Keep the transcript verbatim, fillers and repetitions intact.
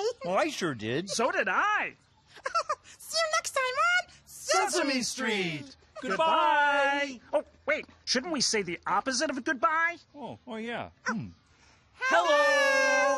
Well, I sure did. So did I. See you next time on Sesame Street. Goodbye. Oh, wait. Shouldn't we say the opposite of goodbye? Oh, oh yeah. Hmm. Hello.